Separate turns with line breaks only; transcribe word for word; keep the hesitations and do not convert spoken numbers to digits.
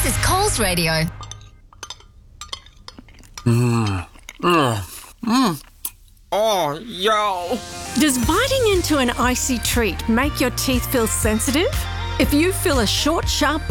This is Coles Radio.
Mmm. Mmm. Mmm. Oh, yo.
Does biting into an icy treat make your teeth feel sensitive? If you feel a short, sharp